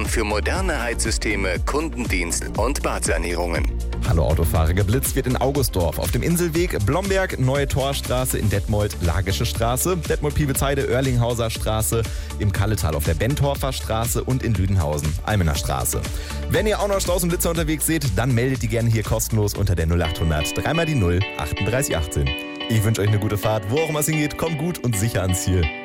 Experten für moderne Heizsysteme, Kundendienst und Badsanierungen. Hallo Autofahrer, geblitzt wird in Augustdorf, auf dem Inselweg, Blomberg, Neue Torstraße, in Detmold, Lagische Straße, Detmold-Piebezeide, Oerlinghauser Straße, im Kalletal auf der Bentorfer Straße und in Lüdenhausen, Almener Straße. Wenn ihr auch noch Staus und Blitzer unterwegs seht, dann meldet die gerne hier kostenlos unter der 0800 3 mal die 0 38 18. Ich wünsche euch eine gute Fahrt, wo auch immer es hingeht, kommt gut und sicher ans Ziel.